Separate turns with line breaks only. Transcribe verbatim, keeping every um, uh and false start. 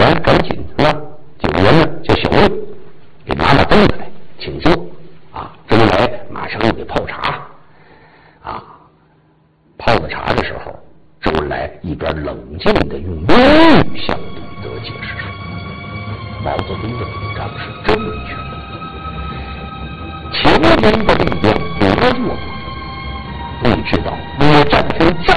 赶赶紧是吧？警员呢叫小魏给拿拿凳子来请坐啊。周恩来马上又给泡茶啊。泡着茶的时候，周恩来一边冷静的用英语向李德解释说，毛泽东的主张是正确的，秦军的力量薄弱，未知道